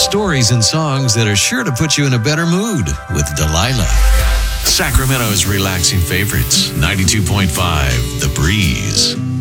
stories and songs that are sure to put you in a better mood with Delilah. Sacramento's relaxing favorites, 92.5 The Breeze.